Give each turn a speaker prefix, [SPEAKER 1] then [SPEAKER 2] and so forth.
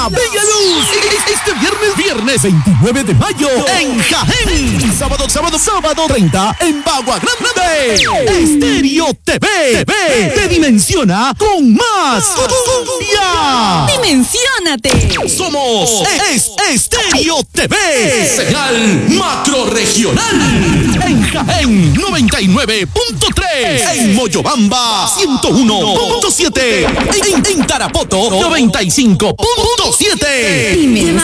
[SPEAKER 1] Bella Luz, este viernes 29 de mayo en Jaén. Sábado 30 en Bagua Grande. Estéreo TV te dimensiona con más cumbia.
[SPEAKER 2] ¡Dimensiónate!
[SPEAKER 1] Somos Estéreo TV, señal macro regional. En Jaén 99.3, en Moyobamba 101.7, en Tarapoto 95.7.